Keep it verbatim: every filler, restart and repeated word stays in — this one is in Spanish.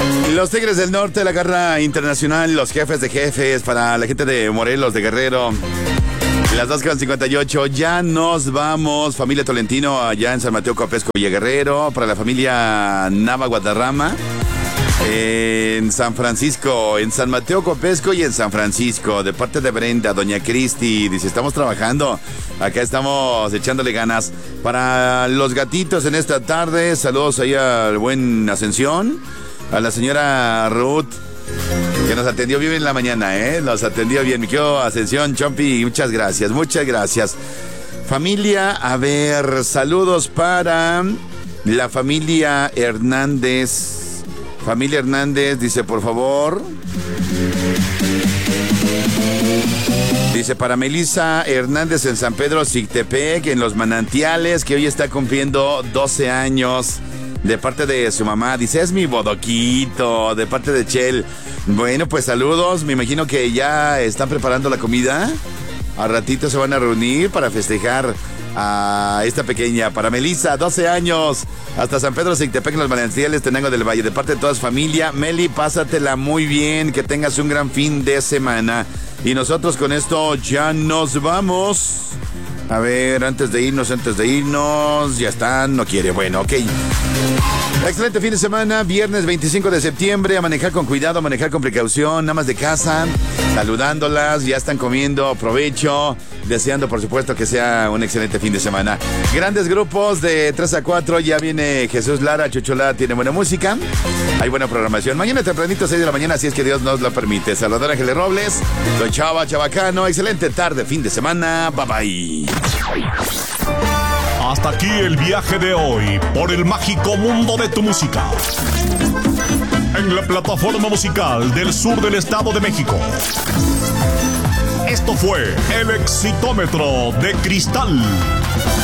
Los Tigres del Norte, la garra internacional, los jefes de jefes, para la gente de Morelos, de Guerrero. Las dos con cincuenta y ocho, ya nos vamos. Familia Tolentino, allá en San Mateo Copesco, Villa Guerrero. Para la familia Nava Guadarrama, en San Francisco, en San Mateo Copesco y en San Francisco. De parte de Brenda, doña Cristi, dice, estamos trabajando. Acá estamos echándole ganas. Para los gatitos en esta tarde, saludos ahí al buen Ascensión. A la señora Ruth, que nos atendió bien en la mañana, ¿eh? Nos atendió bien. Mi querido Ascensión, Chompi, muchas gracias, muchas gracias. Familia, a ver, saludos para la familia Hernández. Familia Hernández, dice, por favor. Dice, para Melissa Hernández en San Pedro Xictepec, en Los Manantiales, que hoy está cumpliendo doce años. De parte de su mamá, dice, es mi bodoquito, de parte de Chel. Bueno, pues saludos, me imagino que ya están preparando la comida. A ratito se van a reunir para festejar a esta pequeña. Para Melissa, doce años, hasta San Pedro Xictepec, en Los Manantiales, Tenango del Valle. De parte de toda su familia, Meli, pásatela muy bien, que tengas un gran fin de semana. Y nosotros con esto ya nos vamos. A ver, antes de irnos, antes de irnos, ya están, no quiere, bueno, ok. Excelente fin de semana, viernes veinticinco de septiembre, a manejar con cuidado, a manejar con precaución, amas de casa, saludándolas, ya están comiendo, provecho, deseando por supuesto que sea un excelente fin de semana. Grandes grupos de tres a cuatro, ya viene Jesús Lara, Chucho Lara, tiene buena música, hay buena programación. Mañana tempranito, seis de la mañana, si es que Dios nos lo permite. Salvador Ángeles Robles, soy Chava Chabacano, excelente tarde, fin de semana, bye bye. Hasta aquí el viaje de hoy por el mágico mundo de tu música. En la plataforma musical del sur del Estado de México. Esto fue el Exitómetro de Cristal.